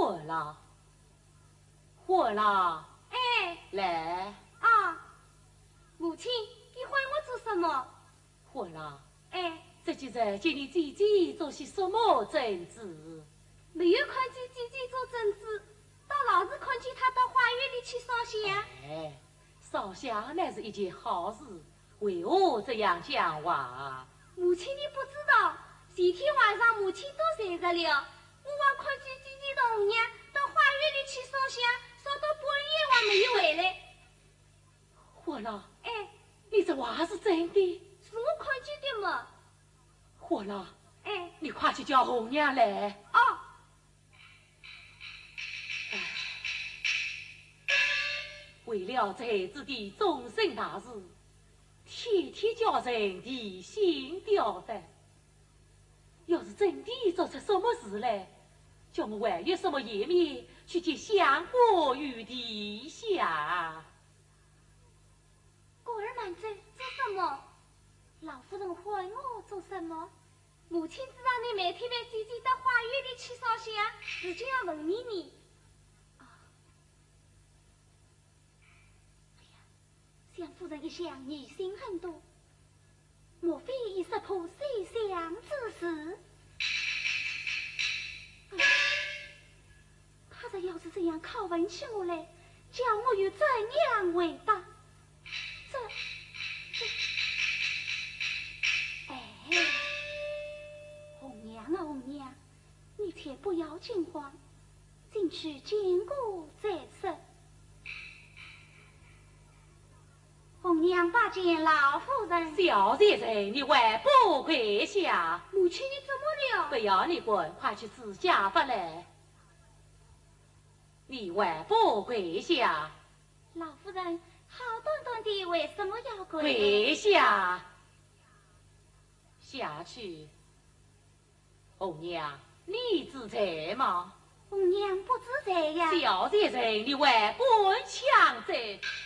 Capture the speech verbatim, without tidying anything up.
火了，火了！ 哎， 来啊，母亲，你唤我做什么？ 火了！ 哎， 这几日见你姐姐做些什么政治？ 没有看见姐姐做政治，倒老是看见她到花园里去烧香。 哎，烧香乃是一件好事，为何这样讲话？ 母亲，你不知道，前天晚上母亲都睡着了，我还看见姐姐同红娘到花园里去烧香，烧到半夜还没有回来。 火了！ 哎， 你这话是真的？ 是我看见的嘛。 火了！ 哎， 你快去叫红娘来。 哦。 为了这孩子的终身大事，天天叫人提心吊胆。要是真的做出什么事来，叫我还有什么颜面去见相国与殿下？ 果儿满在做什么？老夫人唤我做什么？母亲知道你每天陪姐姐到花园里去烧香，是就要问你你。相夫人一向疑心很多，莫非已识破西厢之事？哎，他这要是这样拷问起我来，叫我又怎样回答？这这，哎，红娘啊红娘，你且不要惊慌，进去见过再说。红娘拜见老夫人。 小姐姐，你还不跪下？ 母亲，你怎么了？ 不要你滚，快去自家吧来。你还不跪下？ 老夫人，好端端的为什么要跪？ 跪下，下去。红娘，你自在吗？ 红娘不自在呀。 小姐姐，你还滚强者？